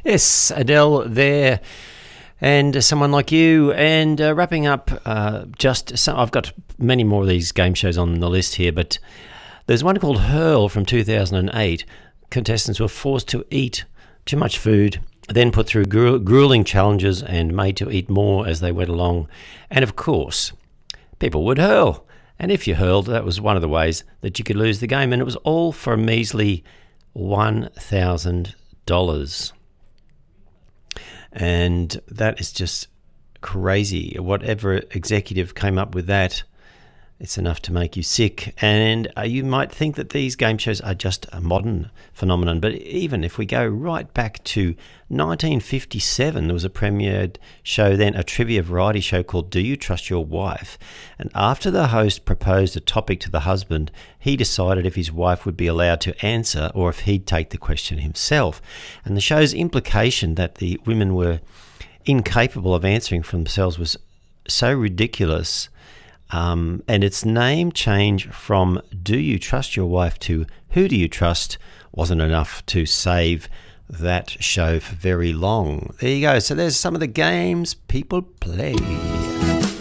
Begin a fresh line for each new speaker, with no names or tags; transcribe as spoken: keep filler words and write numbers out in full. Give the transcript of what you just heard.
Yes, Adele there, and Someone Like You. And uh, wrapping up, uh, just some, I've got many more of these game shows on the list here, but there's one called Hurl from two thousand eight. Contestants were forced to eat too much food, then put through gru- grueling challenges and made to eat more as they went along. And of course, people would hurl. And if you hurled, that was one of the ways that you could lose the game. And it was all for a measly one thousand dollars. And that is just crazy. Whatever executive came up with that, it's enough to make you sick. And uh, you might think that these game shows are just a modern phenomenon, but even if we go right back to nineteen fifty-seven, there was a premiered show then, a trivia variety show called Do You Trust Your Wife? And after the host proposed a topic to the husband, he decided if his wife would be allowed to answer or if he'd take the question himself. And the show's implication that the women were incapable of answering for themselves was so ridiculous. Um, and its name change from Do You Trust Your Wife to Who Do You Trust wasn't enough to save that show for very long. There you go. So there's some of the games people play.